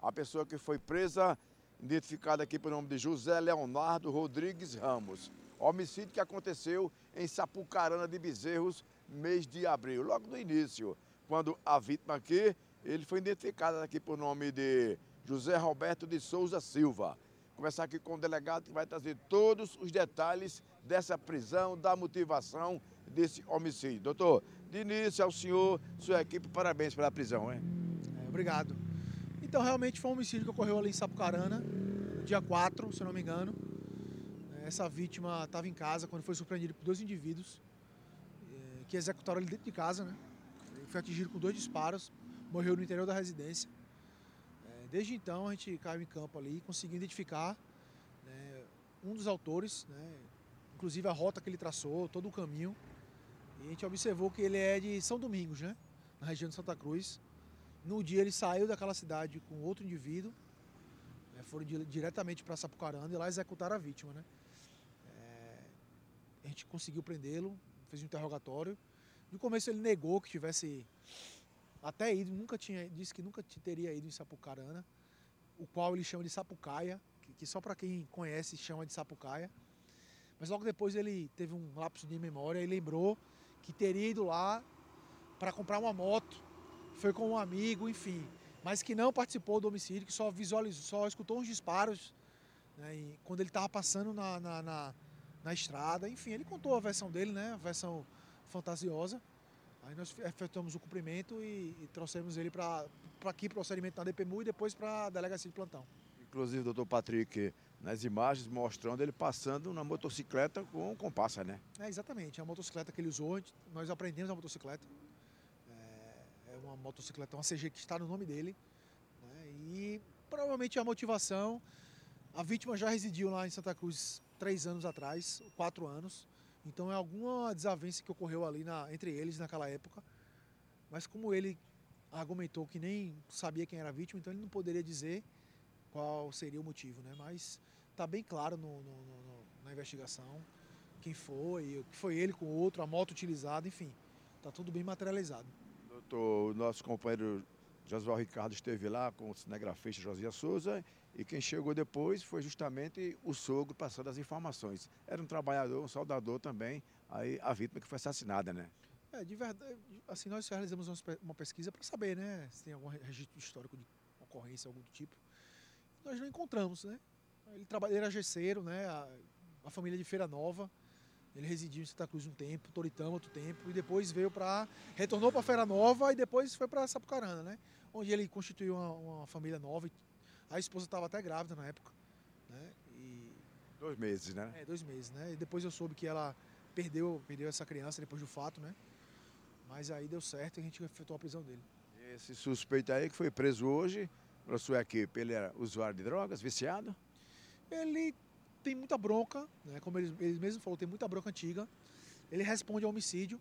A pessoa que foi presa, identificada aqui pelo nome de José Leonardo Rodrigues Ramos. Homicídio que aconteceu em Sapucarana de Bezerros, mês de abril, logo no início, quando a vítima aqui, ele foi identificado aqui por nome de José Roberto de Souza Silva. Conversar aqui com o delegado que vai trazer todos os detalhes dessa prisão, da motivação desse homicídio. Doutor, de início ao senhor, sua equipe, parabéns pela prisão, hein? Obrigado. Então, realmente foi um homicídio que ocorreu ali em Sapucarana, no dia 4, se eu não me engano. Essa vítima estava em casa quando foi surpreendido por dois indivíduos que executaram ele dentro de casa, né? Ele foi atingido com 2 disparos, morreu no interior da residência. Desde então, a gente caiu em campo ali e conseguiu identificar, né, um dos autores, né, inclusive a rota que ele traçou, todo o caminho. E a gente observou que ele é de São Domingos, né, na região de Santa Cruz. No dia ele saiu daquela cidade com outro indivíduo, foram diretamente para Sapucarana e lá executaram a vítima, né. A gente conseguiu prendê-lo, fez um interrogatório. No começo ele negou que tivesse até ido, disse que nunca teria ido em Sapucarana, o qual ele chama de Sapucaia, que só para quem conhece chama de Sapucaia. Mas logo depois ele teve um lapso de memória e lembrou que teria ido lá para comprar uma moto, foi com um amigo, enfim, mas que não participou do homicídio, que só visualizou, só escutou uns disparos, né, e quando ele estava passando na estrada. Enfim, ele contou a versão dele, né, a versão fantasiosa. Aí nós efetuamos o cumprimento e trouxemos ele para aqui, para o procedimento na DPMU e depois para a delegacia de plantão. Inclusive, doutor Patrick, nas imagens mostrando ele passando na motocicleta com comparsa, né? Exatamente, é a motocicleta que ele usou, nós aprendemos a motocicleta. É uma motocicleta, uma CG que está no nome dele, né, e provavelmente a motivação, a vítima já residiu lá em Santa Cruz 3 anos atrás, 4 anos, então é alguma desavença que ocorreu ali entre eles naquela época, mas como ele argumentou que nem sabia quem era a vítima, então ele não poderia dizer qual seria o motivo, né? Mas está bem claro na investigação quem foi, o que foi ele com o outro, a moto utilizada, enfim, está tudo bem materializado. Doutor, o nosso companheiro Josué Ricardo esteve lá com o cinegrafista Josias Souza e quem chegou depois foi justamente o sogro passando as informações. Era um trabalhador, um soldador também, aí a vítima que foi assassinada, né? De verdade, assim, nós realizamos uma pesquisa para saber, né, se tem algum registro histórico de ocorrência, algum do tipo. Nós não encontramos, né? Ele era gesseiro, né, a família de Feira Nova. Ele residiu em Santa Cruz um tempo, Toritama outro tempo, e depois retornou para Feira Nova e depois foi para Sapucarana, né? Onde ele constituiu uma família nova. A esposa estava até grávida na época, né? 2 meses, né? 2 meses, né? E depois eu soube que ela perdeu essa criança depois do fato, né? Mas aí deu certo e a gente efetuou a prisão dele. Esse suspeito aí que foi preso hoje, pela sua equipe, ele era usuário de drogas, viciado? Ele tem muita bronca, né? Como ele mesmo falou, tem muita bronca antiga. Ele responde a homicídio.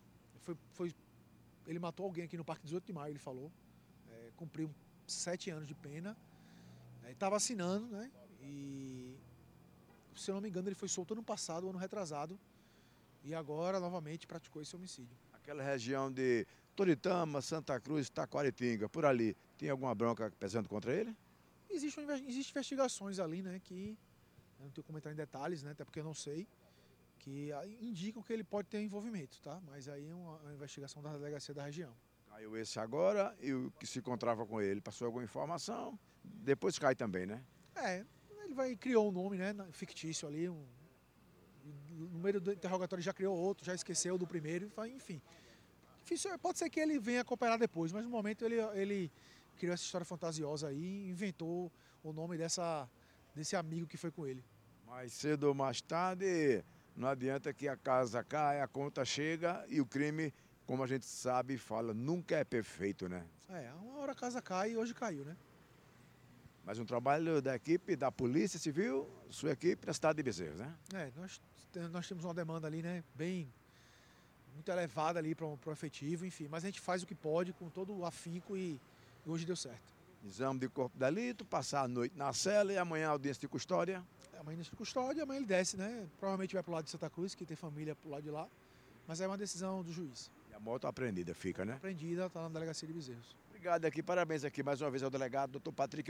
Ele matou alguém aqui no Parque 18 de Maio, ele falou. Cumpriu 7 anos de pena. Estava assinando, né? E, se eu não me engano, ele foi solto ano passado, ano retrasado. E agora, novamente, praticou esse homicídio. Aquela região de Toritama, Santa Cruz, Taquaritinga, por ali, tem alguma bronca pesando contra ele? Existem investigações ali, né? Que eu não tenho como entrar em detalhes, né? Até porque eu não sei. Que indicam que ele pode ter envolvimento, tá? Mas aí é uma investigação da delegacia da região. Caiu esse agora e o que se encontrava com ele passou alguma informação, depois cai também, né? Ele criou um nome, né, fictício ali, no meio do interrogatório já criou outro, já esqueceu do primeiro, enfim. Pode ser que ele venha cooperar depois, mas no momento ele criou essa história fantasiosa aí e inventou o nome desse amigo que foi com ele. Mais cedo ou mais tarde, não adianta que a casa cai, a conta chega e o crime, como a gente sabe e fala, nunca é perfeito, né? Uma hora a casa cai e hoje caiu, né? Mas um trabalho da equipe da Polícia Civil, sua equipe da cidade de Bezerros, né? Nós temos uma demanda ali, né, muito elevada ali para o efetivo, enfim, mas a gente faz o que pode com todo o afinco e hoje deu certo. Exame de corpo de delito, passar a noite na cela e amanhã audiência de custódia. Amanhã de custódia, amanhã ele desce, né? Provavelmente vai para o lado de Santa Cruz, que tem família para o lado de lá, mas é uma decisão do juiz. E a moto apreendida fica, né? Apreendida, está na delegacia de Bezerros. Obrigado aqui, parabéns aqui mais uma vez ao delegado, doutor Patrick.